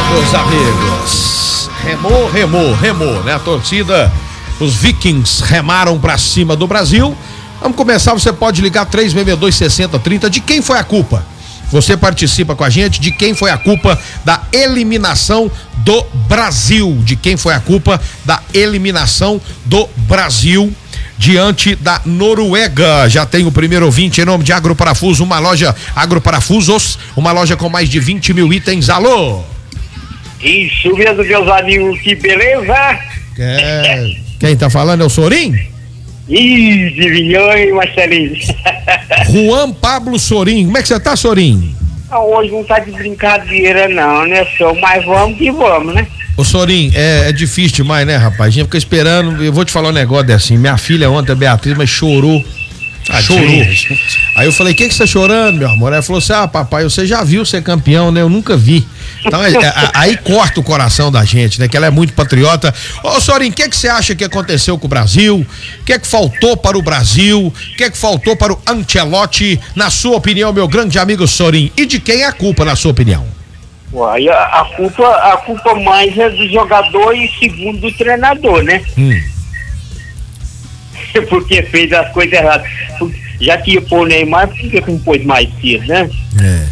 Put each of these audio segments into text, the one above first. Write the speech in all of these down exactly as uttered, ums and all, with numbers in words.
meus amigos. Remou, remou, remou, né? A torcida, os Vikings remaram pra cima do Brasil. Vamos começar, você pode ligar três seis dois, seis zero três zero. De quem foi a culpa? Você participa com a gente. De quem foi a culpa da eliminação do Brasil? De quem foi a culpa da eliminação do Brasil diante da Noruega? Já tem o primeiro ouvinte em nome de Agroparafuso, uma loja Agroparafusos, uma loja com mais de vinte mil itens. Alô? Isso mesmo, meus amigos, que beleza? É, quem tá falando é o Sorim? Ih, Divinhão e Marcelinho. Juan Pablo Sorim, como é que você tá, Sorim? Hoje não tá de brincadeira não, né, senhor? Mas vamos que vamos, né? Ô Sorim, é, é difícil demais, né, rapaz? A gente fica esperando. Eu vou te falar um negócio assim. Minha filha ontem, a Beatriz, mas chorou. Ah, chorou. Aí eu falei, o que que você tá chorando, meu amor? Ela falou assim, ah, papai, você já viu ser campeão, né? Eu nunca vi. Então, é, é, aí corta o coração da gente, né? Que ela é muito patriota. Ô, Sorim, o que que você acha que aconteceu com o Brasil? O que que faltou para o Brasil? O que que faltou para o Ancelotti? Na sua opinião, meu grande amigo Sorim. E de quem é a culpa, na sua opinião? Uai, a, a culpa, a culpa mais é do jogador e segundo do treinador, né? Hum. Porque fez as coisas erradas. Já que ia pôr o Neymar, por que não pôs mais cedo, né? É.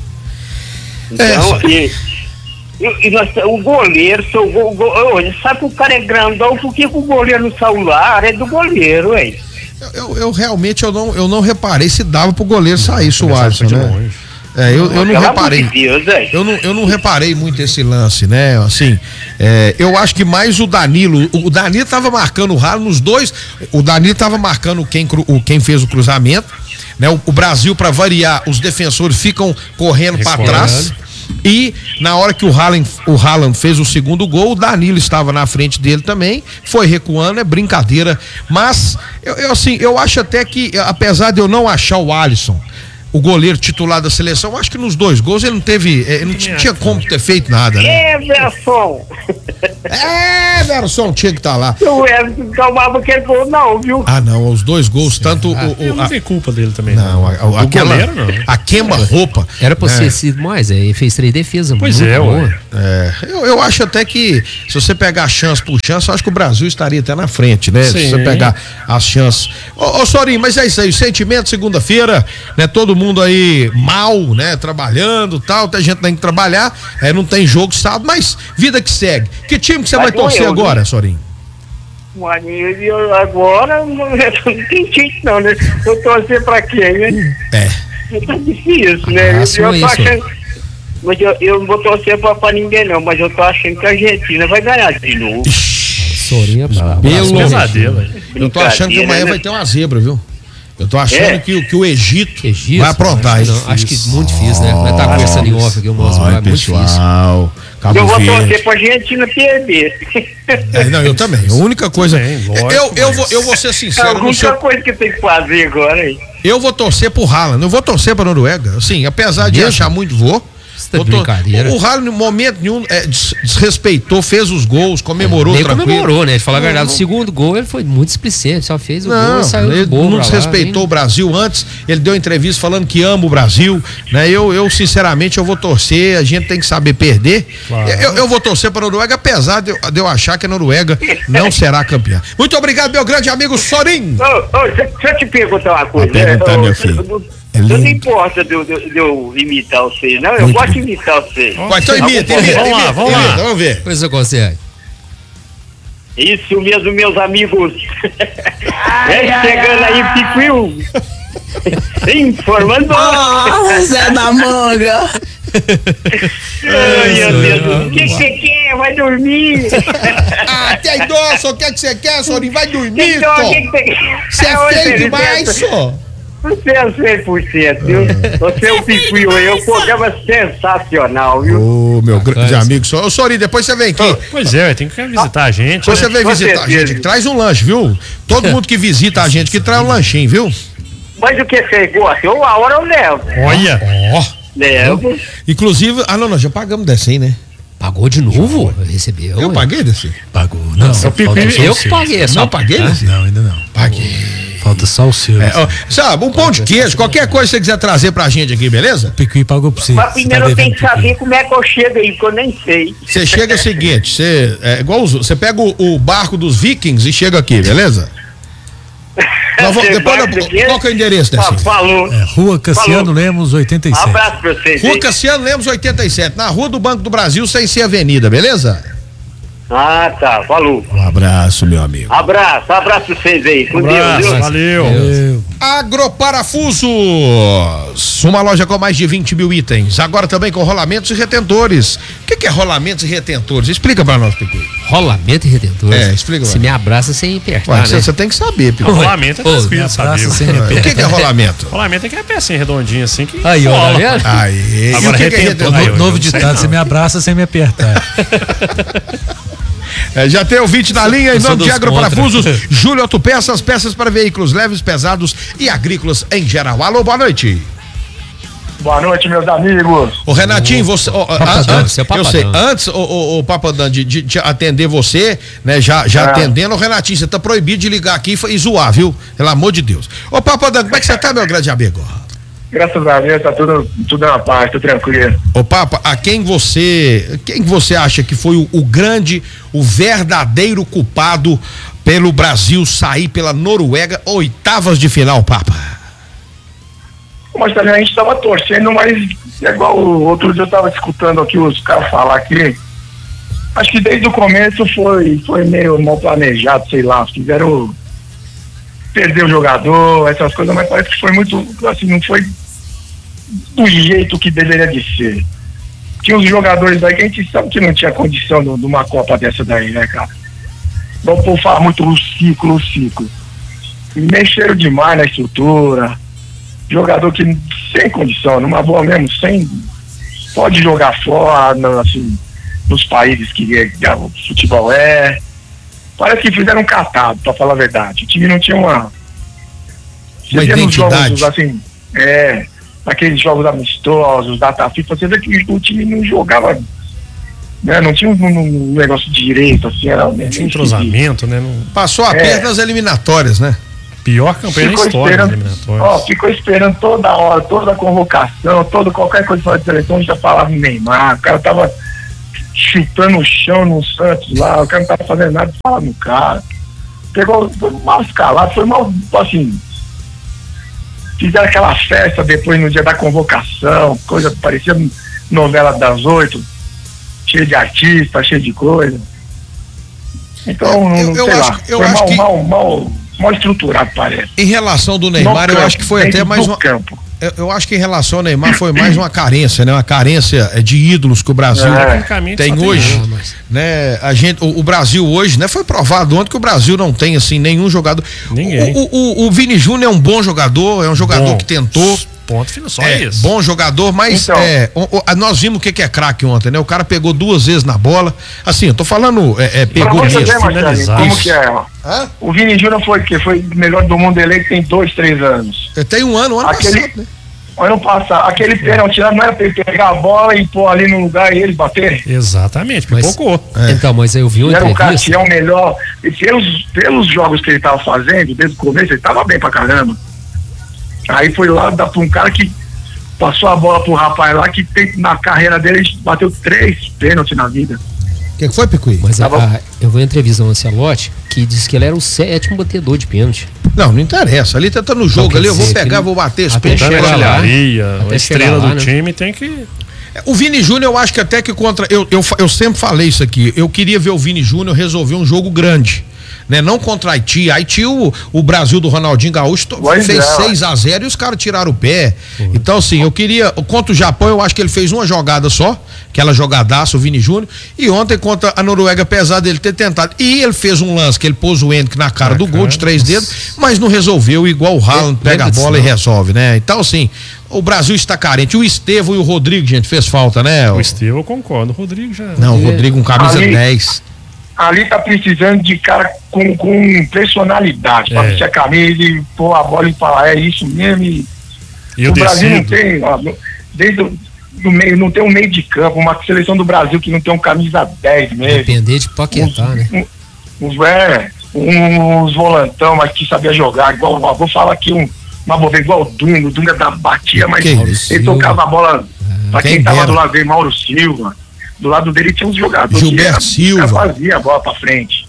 Então, é, e, e, e nós, o goleiro, o go, go, oh, sabe que o cara é grandão, por que o goleiro no celular é do goleiro, hein? Eu, eu, eu realmente eu não, eu não reparei se dava pro goleiro sair, Soares, né? É, eu, eu não reparei. Deus, eu, não, eu não reparei muito esse lance, né? Assim, é, eu acho que mais o Danilo. O Danilo tava marcando o ralo nos dois. O Danilo tava marcando quem, o, quem fez o cruzamento, né? O, o Brasil, para variar, os defensores ficam correndo para trás. E na hora que o Haaland, o Haaland fez o segundo gol, o Danilo estava na frente dele também, foi recuando, é brincadeira. Mas, eu, eu assim, eu acho até que, apesar de eu não achar o Alisson o goleiro titular da seleção, acho que nos dois gols ele não teve, ele não tinha, tinha como ter feito nada, né? Everson! É, Everson tinha que estar tá lá. O Everson calmava aquele gol não, viu? Ah, não, os dois gols, tanto ah, o... o não a, tem culpa dele também. Não, não. A, a, aquela, goleiro, não. A queima-roupa. Era pra ser sido mais, ele fez três defesas. Pois é, boa. É, eu, eu acho até que, se você pegar chance por chance, eu acho que o Brasil estaria até na frente, né? Sim. Se você pegar as chances. Ô, ô Sorim, mas é isso aí, o sentimento, segunda-feira, né? Todo mundo aí mal, né? Trabalhando e tal, tem gente que tem que trabalhar, é, não tem jogo sábado, mas vida que segue. Que time que você vai, vai torcer eu, agora, né? Sorim? Eu, agora não, não tem jeito não, né? Eu torcer pra quem, né? É. Tá difícil, né? Ah, eu tô achando, mas eu, eu não vou torcer pra, pra ninguém não, mas eu tô achando que a Argentina vai ganhar de novo. Sorim é bravo. Pelo pesadelo. Eu tô achando que amanhã, né, vai ter uma zebra, viu? Eu tô achando é. que, que o Egito, Egito vai aprontar isso. Acho, acho que muito difícil, né? Vai estar conversando em off aqui, o moço. Vai, pessoal. Cabo eu vou Verde. torcer pra Argentina perder. É, não, eu também. A única coisa. Também, lógico, eu, eu, vou, eu vou ser sincero. É a única seu... coisa que tem que fazer agora, hein? Eu vou torcer pro Haaland. Eu vou torcer pra Noruega. Assim, apesar de Mesmo? achar muito, vou. Tá brincadeira. O Haaland, em momento nenhum, é, desrespeitou, fez os gols, comemorou ele tranquilo. comemorou, né? De falar a verdade, o segundo gol ele foi muito displicente, só fez o não, gol e saiu ele do gol. Não desrespeitou o Brasil antes, ele deu entrevista falando que ama o Brasil, né? Eu, eu sinceramente, eu vou torcer, a gente tem que saber perder. Claro. Eu, eu vou torcer para a Noruega, apesar de eu, de eu achar que a Noruega não será campeã. Muito obrigado, meu grande amigo Sorim. Ô, ô, deixa eu te perguntar uma coisa. Perguntar, meu filho. É não importa de eu, de, de eu imitar você, não, eu Muito gosto de imitar você. Vai, então imita, imita, vamos lá, vamos lá. Imita, vamos ver. Pois eu consigo. Isso mesmo, meus amigos. Ai, é ai, chegando ai. aí, Picuil. Informando. Oh, Zé da Manga. Ai, meu Deus. O que você quer? Vai dormir. Ah, tem dó, só quer que você quer, Sorim? Vai dormir, dó, só. Que que tem... Você é feio demais, só. Você é cem por cento, viu? Você é o Picuil aí, o programa sensacional, viu? Ô, oh, meu grande amigo. Ô, Sorim, depois você vem aqui. Pois é, tem que visitar a gente. Depois né? você vem visitar a gente, traz um lanche, viu? Todo mundo que visita a gente que traz um lanchinho, viu? Mas o que você gosta? Eu, a hora eu levo. Olha. Ó. Levo. Inclusive, ah, não, nós já pagamos dessa aí, né? Pagou de novo? Recebeu. Eu paguei desse? Pagou. Não, não eu que paguei essa. Não paguei desse? Não, ainda não. Paguei. Falta só o seu. É, ó, sabe, um pão de queijo, qualquer coisa que você quiser trazer pra gente aqui, beleza? O Picuí pagou pra você. Mas primeiro eu tenho que saber como é que eu chego aí, porque eu nem sei. Você chega o seguinte, você, é, igual os, você pega o, o barco dos vikings e chega aqui, beleza? Nós vamos, depois, qual que é o endereço desse? Ah, falou. É, Rua Cassiano Falou. Lemos, oitenta e sete. Um abraço pra vocês. Rua Cassiano Lemos, oitenta e sete, na Rua do Banco do Brasil, sem ser avenida, beleza? Ah, tá, falou. Um abraço, meu amigo. Abraço, abraço pra vocês aí. Com Abraço, Deus, viu? valeu. Valeu. Agroparafusos, uma loja com mais de vinte mil itens, agora também com rolamentos e retentores. O que, que é rolamentos e retentores? Explica pra nós, Picuí. Rolamento e retentores? É, explica. Você me abraça sem apertar, Você né? tem que saber, Picuí. Rolamento é tranquilo, sabe? O que, que é rolamento? Rolamento é que é pecinha redondinha assim que Aí, ó, tá rola. vendo? Aí, Agora e o que, que é retentor, retentor? aí, eu Novo não sei ditado, não. você me abraça sem me apertar. É, já tem ouvinte na linha, em Eu sou nome de dos Agroparafusos, Júlio Autopeças, peças para veículos leves, pesados e agrícolas em geral. Alô, boa noite. Boa noite, meus amigos. Ô Renatinho, você, ó, Papadão, antes, você é eu sei, Papadão. antes, ô, ô, ô Papadão, de, de, de atender você, né, já, já É. atendendo, ô Renatinho, você tá proibido de ligar aqui e, e zoar, viu? Pelo amor de Deus. Ô Papadão, como é que você tá, meu grande amigo? Graças a Deus, tá tudo, tudo na paz, tô tranquilo. Ô Papa, a quem você, quem você acha que foi o, o grande, o verdadeiro culpado pelo Brasil sair pela Noruega, oitavas de final, Papa? Mas também a gente tava torcendo, mas é igual o outro dia eu tava escutando aqui os caras falar aqui. Acho que desde o começo foi, foi meio mal planejado, sei lá, fizeram perder o jogador, essas coisas, mas parece que foi muito, assim, não foi do jeito que deveria de ser. Tinha uns jogadores aí que a gente sabe que não tinha condição de, de uma Copa dessa daí, né, cara? Vamos por falar muito o ciclo, o ciclo. E mexeram demais na estrutura. Jogador que sem condição, numa boa mesmo, sem. Pode jogar fora, no, assim, nos países que é, o futebol é. Parece que fizeram um catado, pra falar a verdade. O time não tinha uma. Uma Você vê nos identidade. jogos, assim, é. Aqueles jogos amistosos, data FIFA, você vê que o time não jogava. Né, não tinha um, um negócio direito, assim, era. Não tinha entrosamento, né? Não... Passou a É. perna nas eliminatórias, né? Pior campanha da Ficou história das esperando, ó, eliminatórias. ficou esperando toda hora, toda a convocação, toda qualquer coisa fora de seleção, já falava em Neymar, o cara tava chutando o chão no Santos lá, o cara não tava fazendo nada, falava no cara. Pegou, foi mal escalado, foi mal, assim, fizeram aquela festa depois no dia da convocação, coisa que parecia novela das oito, cheio de artista, cheio de coisa. Então, não, Eu- eu sei acho- lá, eu foi acho mal, que- mal, mal, mal estruturado, parece. Em relação do Neymar, No eu campo, acho que foi dentro até mais do uma. campo. Eu, eu acho que em relação ao Neymar foi mais uma carência, né? Uma carência é, de ídolos que o Brasil É. Tecnicamente, tem só tem hoje, um. mas- né? A gente, o, o Brasil hoje, né? Foi provado ontem que o Brasil não tem assim nenhum jogador. Ninguém. O, o, o, o Vini Júnior é um bom jogador, é um jogador Bom. que tentou. Ponto final, só É, isso. bom jogador, mas Então. é, o- o- nós vimos o que, que é craque ontem, né? O cara pegou duas vezes na bola. Assim, eu tô falando, é, é, Pra pegou você mesmo. ver, Marcelinho, finalizar. como Isso. que é, ó. Hã? O Vini Júnior foi o quê? Foi o melhor do mundo eleito tem dois, três anos. Tem um ano, um ano Aquele, passado, né? ano passado, aquele pênalti lá não era pra ele pegar a bola e pôr ali no lugar e ele bater. Exatamente, Mas- pipocou. É. Então, mas eu vi uma Ele era um cara entrevista. que é o melhor. E pelos, pelos jogos que ele tava fazendo, desde o começo, ele tava bem pra caramba. Aí foi lá, dá pra um cara que passou a bola pro rapaz lá, que tem, na carreira dele ele bateu três pênaltis na vida. O que, que foi, Picuí? Mas Tá a, bom. a- eu vi uma entrevista do Ancelotti que disse que ele era o sétimo batedor de pênalti. Não, não interessa. Ali tá tá no jogo, quer ali eu vou dizer pegar, que vou bater esse até pênalti. Tanta chegar lá, artilharia, até a chegar estrela lá, do né? time tem que. O Vini Júnior, eu acho que até que contra. Eu, eu, eu sempre falei isso aqui. Eu queria ver o Vini Júnior resolver um jogo grande. Né? Não contra a Haiti. A Haiti, o, o Brasil do Ronaldinho Gaúcho to- Pois fez é. seis a zero e os caras tiraram o pé. Então, assim, eu queria. Contra o Japão, eu acho que ele fez uma jogada só, aquela jogadaça, o Vini Júnior. E ontem, contra a Noruega, apesar dele ter tentado. E ele fez um lance que ele pôs o Henrique na cara Na do gol cara, de três nossa. dedos, mas não resolveu, igual o Haaland pega a lembra disso, bola e não? resolve, né? Então, assim, o Brasil está carente. O Estevão e o Rodrigo, gente, fez falta, né? O Estevão, eu concordo. O Rodrigo já. Não, o Rodrigo com camisa Ali- dez. Ali tá precisando de cara com, com personalidade, pra É. vestir a camisa e pôr a bola e falar, é isso mesmo. E E eu o Brasil não decido. tem, ó, no- desde o do meio, não tem um meio de campo, uma seleção do Brasil que não tem um camisa dez mesmo. Depender de Paquetá, né? Uns, é, uns volantão, mas que sabia jogar, igual, vou falar aqui um, uma boa igual o Dunga, o Dunga da batia, mas ele tocava a bola, pra quem, quem tava dera. Do lado dele, Mauro Silva, do lado dele tinha uns jogadores Gilberto que Silva fazia a bola pra frente.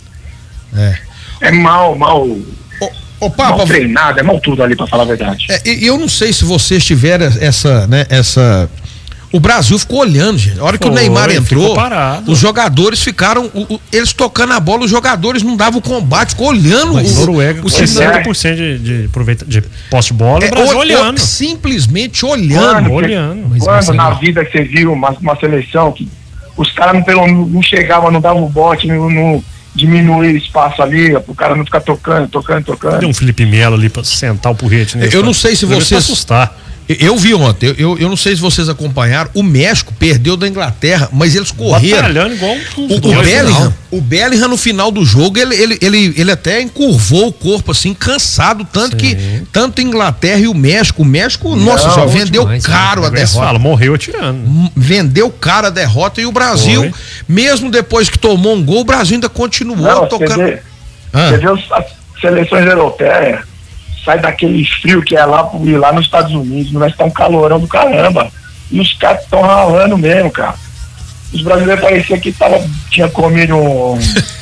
É, é mal, mal... Ô, ô, Papa, mal treinado, é mal tudo ali, pra falar a verdade. É, eu não sei se vocês tiveram essa, né, essa... O Brasil ficou olhando, gente. A hora que Foi, o Neymar entrou, os jogadores ficaram, o, o, eles tocando a bola, os jogadores não davam combate, ficou olhando. Mas o Noruega com sessenta por cento de, de, de posse de bola, é, o Brasil o, olhando. Simplesmente olhando. Quando, olhando. Mas quando na vida que você viu uma, uma seleção que os caras não, pelo, não chegavam, não davam o bote, não, não diminuir o espaço ali, o cara não ficar tocando, tocando, tocando. Tem um Felipe Melo ali pra sentar o porrete nele. Eu não sei se vocês... assustar. Eu vi ontem, eu, eu não sei se vocês acompanharam, o México perdeu da Inglaterra, mas eles correram. Igual o, o, Bellingham, o Bellingham no final do jogo, ele, ele, ele, ele até encurvou o corpo assim, cansado, tanto Sim. que tanto a Inglaterra e o México, o México, não, nossa, só vendeu demais, caro né? a derrota. Fala, morreu atirando. Vendeu caro a derrota e o Brasil, Foi. mesmo depois que tomou um gol, o Brasil ainda continuou não, tocando. Você vê, ah. você vê as seleções europeias, sai daquele frio que é lá, lá nos Estados Unidos, nós está um calorão do caramba. E os caras estão ralando mesmo, cara. Os brasileiros pareciam que tava, tinha comido um,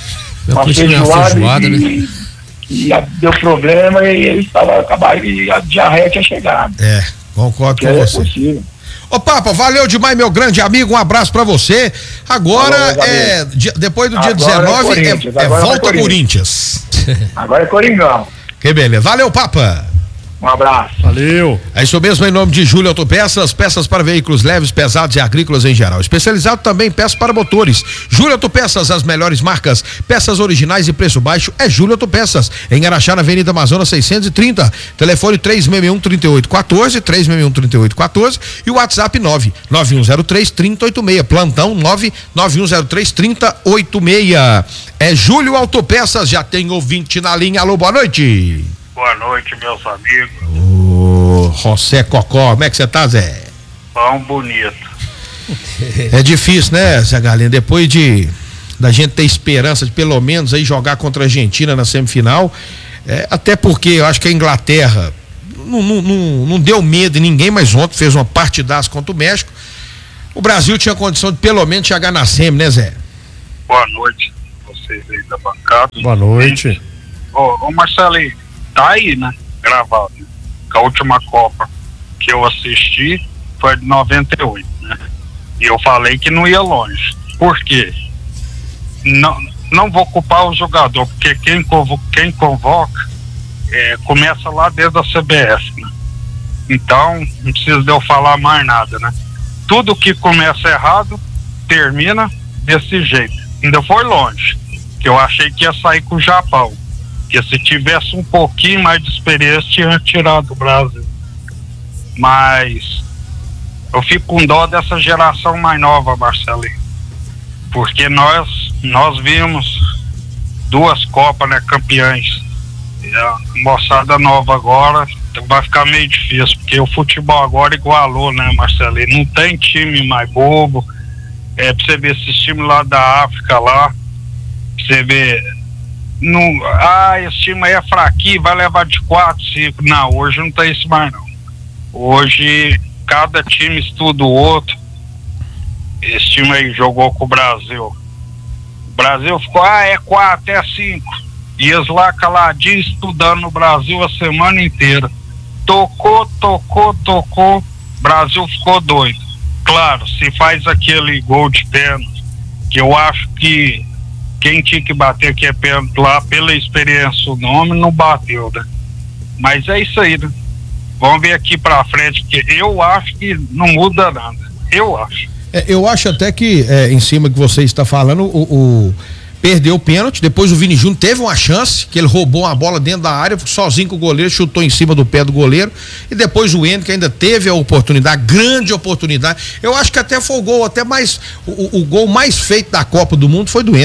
uma feijoada, feijoada e, né? e, e deu problema e eles estavam acabando e a diarreia tinha chegado. É, concordo com você. Possível. Ô Papa, valeu demais, meu grande amigo, um abraço pra você. Agora, Falou, é, dia, depois do dia agora dezenove, é, é, é volta Corinthians. Agora é Coringão. Que beleza. Valeu, Papa. Um abraço. Valeu. É isso mesmo, em nome de Júlio Autopeças, peças para veículos leves, pesados e agrícolas em geral. Especializado também em peças para motores. Júlio Autopeças, as melhores marcas, peças originais e preço baixo é Júlio Autopeças. Em Araxá, na Avenida Amazonas seiscentos e trinta. Telefone três seis um, três oito um quatro, três seis um, três oito um quatro e o WhatsApp nove nove um zero três, três zero oito seis. Plantão nove nove um zero três, três zero oito seis. É Júlio Autopeças, já tem ouvinte na linha. Alô, boa noite. Boa noite, meus amigos. Ô, José Cocó, como é que você tá, Zé? Bom, bonito. É difícil, né, Zé Galinha? Depois de da gente ter esperança de pelo menos aí jogar contra a Argentina na semifinal, é, até porque eu acho que a Inglaterra não, não, não, não deu medo em ninguém, mas ontem fez uma partidaça contra o México. O Brasil tinha condição de pelo menos chegar na semi, né, Zé? Boa noite, vocês aí da bancada. Boa noite. Ô, ô Marcelinho, tá aí, né? Gravado. A última Copa que eu assisti foi de noventa e oito, né? E eu falei que não ia longe. Por quê? Não, não vou culpar o jogador, porque quem convoca, quem convoca é, começa lá desde a C B F, né? Então, não precisa de eu falar mais nada, né? Tudo que começa errado, termina desse jeito. Ainda foi longe, que eu achei que ia sair com o Japão. Que se tivesse um pouquinho mais de experiência, tinha tirado o Brasil. Mas eu fico com dó dessa geração mais nova, Marcelinho. Porque nós, nós vimos duas Copas, né, campeãs. E a moçada nova agora vai ficar meio difícil, porque o futebol agora igualou, né, Marcelinho? Não tem time mais bobo. É, pra você ver esses times lá da África lá, pra você ver. Não, ah, esse time aí é fraquinho, vai levar de quatro, cinco. Não, hoje não tem isso mais não. Hoje cada time estuda o outro. Esse time aí jogou com o Brasil. O Brasil ficou, ah, é quatro, é cinco. E eles lá caladinhos estudando no Brasil a semana inteira. Tocou, tocou, tocou. Brasil ficou doido. Claro, se faz aquele gol de pênalti, que eu acho que quem tinha que bater que é pênalti lá, pela experiência o nome, não bateu, né? Mas é isso aí, né? Vamos ver aqui pra frente, que eu acho que não muda nada. Eu acho. É, eu acho até que, é, em cima que você está falando, o, o perdeu o pênalti, depois o Vini Júnior teve uma chance, que ele roubou uma bola dentro da área, sozinho com o goleiro, chutou em cima do pé do goleiro, e depois o Henrique ainda teve a oportunidade, grande oportunidade. Eu acho que até foi o gol, até mais, o, o gol mais feito da Copa do Mundo foi do Henrique.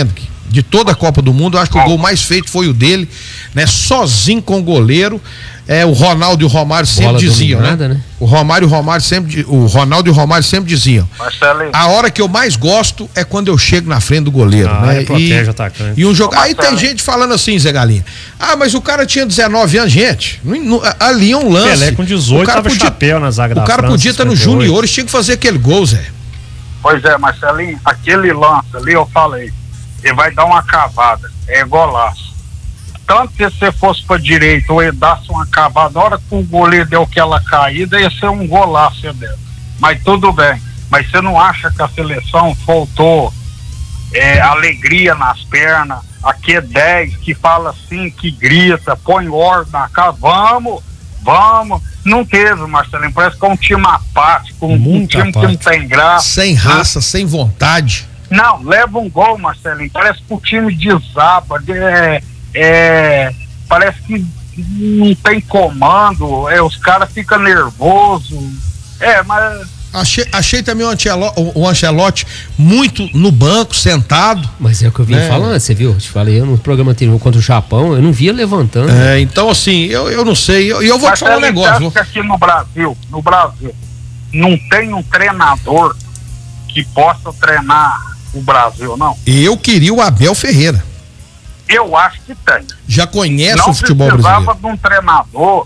De toda a Copa do Mundo, eu acho que o gol mais feito foi o dele, né? Sozinho com o goleiro. É, o Ronaldo e o Romário sempre Bola diziam, né? né? O Romário e o Romário sempre, o Ronaldo e o Romário sempre diziam. Marcelinho. A hora que eu mais gosto é quando eu chego na frente do goleiro, ah, né? Protege o atacante. E um jogo. Aí tem gente falando assim, Zé Galinha. Ah, mas o cara tinha dezenove anos, gente. Não, não, ali é um lance. Pelé com dezoito o cara tava podia, chapéu na zaga da O cara França, podia estar no juniores, tinha que fazer aquele gol, Zé. Pois é, Marcelinho, aquele lance ali eu falei, ele vai dar uma cavada, é golaço. Tanto que se você fosse pra direita ou ele dasse uma cavada, na hora que o goleiro deu aquela caída, ia ser um golaço dela. Mas tudo bem. Mas você não acha que a seleção faltou é, alegria nas pernas? Aqui é dez que fala assim, que grita, põe ordem na casa, vamos, vamos. Não teve, Marcelinho, parece que é um time apático, um, um time apático. Que não tem graça. Sem raça, né? Sem vontade. Não, leva um gol, Marcelinho, parece que o time desaba, é... É, parece que não tem comando, é, os caras ficam nervosos. É, mas. Achei, achei também o Ancelotti, o Ancelotti muito no banco, sentado. Mas é o que eu vim é. falando, você viu? Eu te falei, eu no programa anterior contra o Japão, eu não via levantando. É, então assim, eu, eu não sei, e eu, eu vou mas te falar um negócio. Acho que aqui no Brasil, no Brasil, não tem um treinador que possa treinar o Brasil, não. Eu queria o Abel Ferreira. Eu acho que tem. Já conhece não o futebol brasileiro? Não precisava de um treinador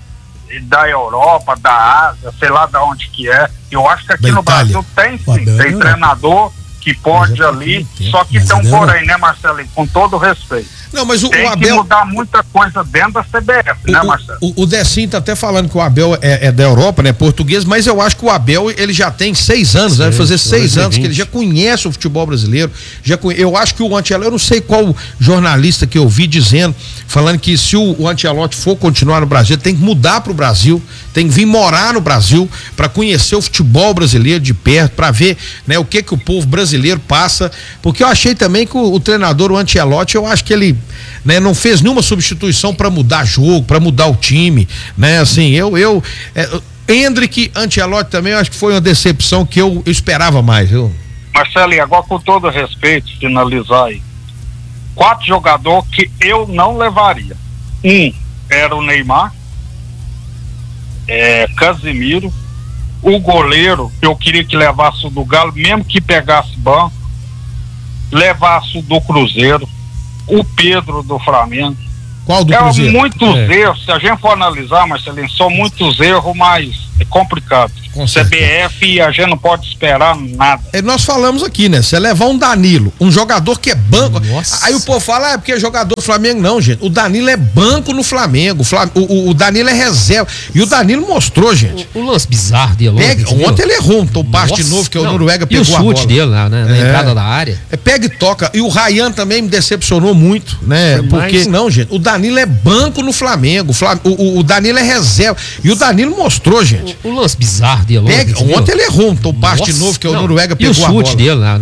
da Europa, da Ásia, sei lá de onde que é. Eu acho que aqui da no Itália. Brasil tem sim, tem treinador que pode ali, só que tem um porém, né, Marcelinho? Com todo respeito. Não, mas o, tem o Abel... que mudar muita coisa dentro da C B F, o, né, Marcelo? O, o Decinho tá até falando que o Abel é, é da Europa, né, português, mas eu acho que o Abel, ele já tem seis anos, né, vai fazer seis anos que ele já conhece o futebol brasileiro, já conhe... eu acho que o Ancelotti, eu não sei qual jornalista que eu vi dizendo, falando que se o, o Ancelotti for continuar no Brasil, tem que mudar pro Brasil, tem que vir morar no Brasil para conhecer o futebol brasileiro de perto, para ver, né, o que que o povo brasileiro passa, porque eu achei também que o, o treinador, o Ancelotti, eu acho que ele, né, não fez nenhuma substituição para mudar jogo, para mudar o time, né? Assim, eu eu é, Endrick, Ancelotti também, eu acho que foi uma decepção que eu, eu esperava mais, viu? Marcelo, e agora com todo respeito, finalizar aí. Quatro jogadores que eu não levaria. Um era o Neymar, é, Casemiro, o goleiro, eu queria que levasse o do Galo, mesmo que pegasse banco, levasse o do Cruzeiro, o Pedro do Flamengo. Qual do Cruzeiro? É muitos é. erros, se a gente for analisar, Marcelinho, são muitos erros, mas é complicado. C B F e a gente não pode esperar nada. É, nós falamos aqui, né? Você levar um Danilo, um jogador que é banco. Nossa. Aí o povo fala, ah, é porque é jogador do Flamengo. Não, gente. O Danilo é banco no Flamengo. O, o, o Danilo é reserva. E o Danilo mostrou, gente. O, o lance bizarro dele. Pega, ontem ele errou um passe de novo, que é o Noruega pegou a bola. E o chute dele lá, né? Na é. entrada da área. É, pega e toca. E o Ryan também me decepcionou muito, né? Foi porque, mais... não, gente. O Danilo é banco no Flamengo. O, o, o Danilo é reserva. E o Danilo mostrou, gente. O, o lance bizarro dele. Pega, ontem ele errou um passe de novo, que é o Noruega pegou a bola. E o chute dele lá.